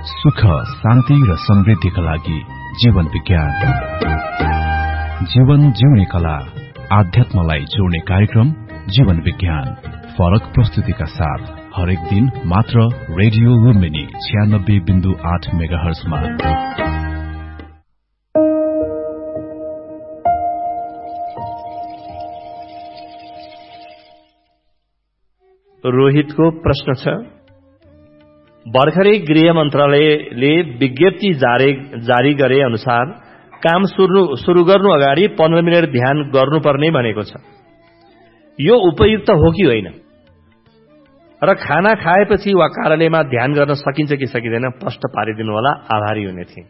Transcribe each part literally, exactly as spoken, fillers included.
सुख, शान्ति र समृद्धिका लागि जीवन विज्ञान। जीवन जिउने कला, आध्यात्मलाई जोड्ने कार्यक्रम जीवन विज्ञान। फरक प्रस्तुतिका साथ हरेक दिन मात्र रेडियो लुम्बिनी छियानब्बे बिन्दु आठ मेगाहर्जमा। रोहितको प्रश्न छ, भर्खरै गृह मन्त्रालयले विज्ञप्ति जारी जारी गरे अनुसार काम सुरु सुरु गर्नु अगाडि पन्ध्र मिनट ध्यान गर्नुपर्ने भनेको छ। यो उपयुक्त हो कि होइन र खाना खाएपछि वा कार्यालयमा ध्यान गर्न सकिन्छ कि सकिँदैन प्रश्न पारिदिनु होला, आभारी हुने थिए।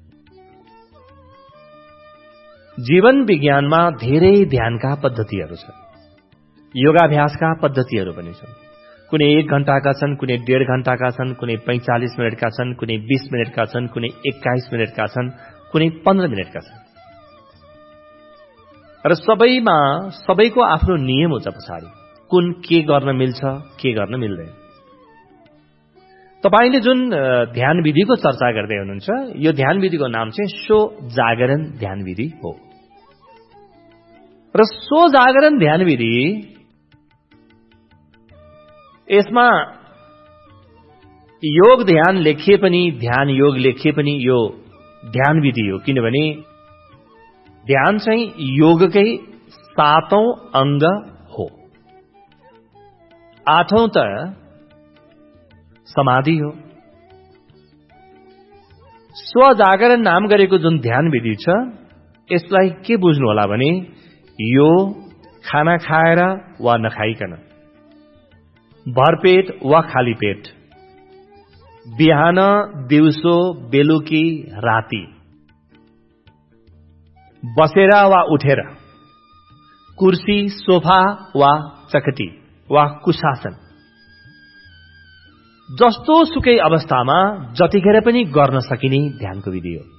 जीवन विज्ञानमा धेरै ध्यानका पद्धतिहरू छन्, योगाभ्यासका पद्धतिहरू पनि छन्। कुनै एक घण्टाका छन्, कुनै डेढ घण्टाका छन्, कुनै पैंचालिस मिनटका छन्, कुनै बीस मिनटका छन्, कुनै एक्काइस मिनटका छन्, कुनै पन्ध्र मिनटका छन् र सबैमा सबैको आफ्नो नियम हुन्छ। पछाडि कुन के गर्न मिल्छ, के गर्न मिल्दैन। तपाईले जुन ध्यान विधिको चर्चा गर्दै हुनुहुन्छ, यो ध्यान विधिको नाम चाहिँ सो जागरण ध्यान विधि हो र सो जागरण ध्यान विधि यसमा योग ध्यान लेखिए पनि, ध्यान योग लेखिए पनि यो ध्यान विधि हो, किनभने ध्यान चाहिँ योगकै सातौं अंग हो। आठौं त समाधि हो। स्वजागरण नाम गरेको जुन ध्यान विधि छ, यसलाई के बुझ्नु होला भने यो खाना खाएर वा नखाइकन, भरपेट वा खाली पेट, बिहान, दिउँसो, बेलुकी, राति, बसेर वा उठेर, कुर्सी, सोफा वा चकटी वा कुशासन, जस्तो सुकै अवस्थामा जतिखेर पनि गर्न सकिने ध्यानको विधि हो।